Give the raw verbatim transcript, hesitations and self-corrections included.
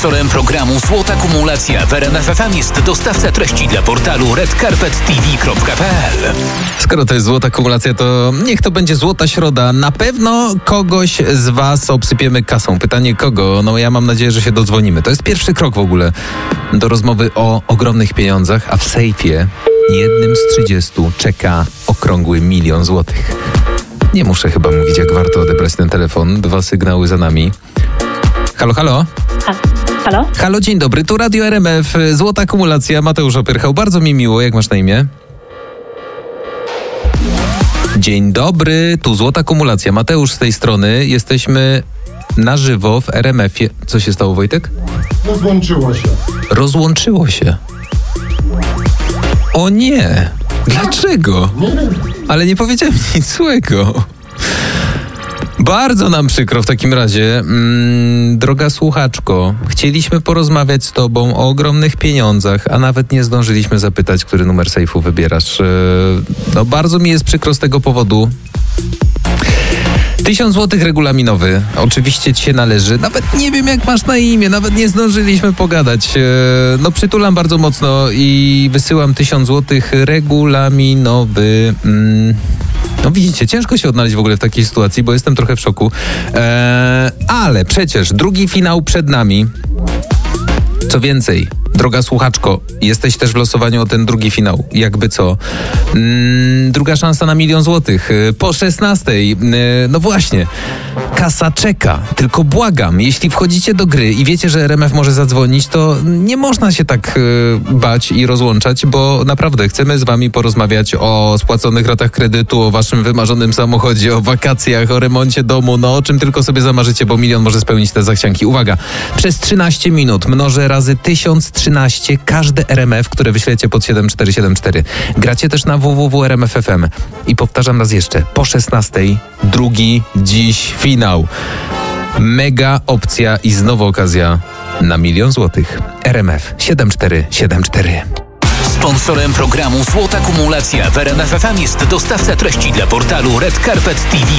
Sponsorem programu Złota Kumulacja w R M F F M jest dostawca treści dla portalu red carpet t v kropka p l. Skoro to jest złota kumulacja, to niech to będzie złota środa. Na pewno kogoś z was obsypiemy kasą. Pytanie kogo? No ja mam nadzieję, że się dodzwonimy. To jest pierwszy krok w ogóle do rozmowy o ogromnych pieniądzach, a w sejfie jednym z trzydziestu czeka okrągły milion złotych. Nie muszę chyba mówić, jak warto odebrać ten telefon. Dwa sygnały za nami. Halo, halo? Halo? Halo, dzień dobry, tu Radio R M F, Złota Kumulacja, Mateusz Opyrchał. Bardzo mi miło, jak masz na imię? Dzień dobry, tu Złota Kumulacja, Mateusz z tej strony. Jesteśmy na żywo w R M F-ie. Co się stało, Wojtek? Rozłączyło się. Rozłączyło się. O nie! Dlaczego? Ale nie powiedziałem nic złego. Bardzo nam przykro w takim razie. Mm, droga słuchaczko, chcieliśmy porozmawiać z tobą o ogromnych pieniądzach, a nawet nie zdążyliśmy zapytać, który numer sejfu wybierasz. Yy, no bardzo mi jest przykro z tego powodu. Tysiąc złotych regulaminowy. Oczywiście ci się należy. Nawet nie wiem, jak masz na imię. Nawet nie zdążyliśmy pogadać. Yy, no przytulam bardzo mocno i wysyłam tysiąc złotych regulaminowy. Mm. No widzicie, ciężko się odnaleźć w ogóle w takiej sytuacji, bo jestem trochę w szoku. Eee, ale przecież drugi finał przed nami. Co więcej, droga słuchaczko, jesteś też w losowaniu o ten drugi finał. Jakby co. Mm, druga szansa na milion złotych. Po szesnastej. Yy, no właśnie. Kasa czeka. Tylko błagam, jeśli wchodzicie do gry i wiecie, że R M F może zadzwonić, to nie można się tak yy, bać i rozłączać, bo naprawdę chcemy z wami porozmawiać o spłaconych ratach kredytu, o waszym wymarzonym samochodzie, o wakacjach, o remoncie domu, no o czym tylko sobie zamarzycie, bo milion może spełnić te zachcianki. Uwaga, przez trzynaście minut mnożę razy tysiąc trzynaście każde R M F, które wyślecie pod siedem cztery siedem cztery. Gracie też na w w w kropka r m f kropka f m. I powtarzam raz jeszcze, po szesnastej drugi dziś finał. Mega opcja i znowu okazja na milion złotych. R M F siedem cztery siedem cztery. Sponsorem programu Złota Kumulacja w R M F F M jest dostawca treści dla portalu red carpet t v